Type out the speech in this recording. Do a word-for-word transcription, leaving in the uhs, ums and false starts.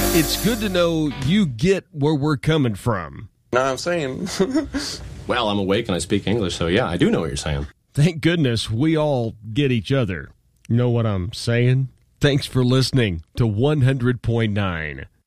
It's good to know you get where we're coming from. Know what I'm saying? Well, I'm awake and I speak English, so yeah, I do know what you're saying. Thank goodness we all get each other. Know what I'm saying? Thanks for listening to one hundred point nine.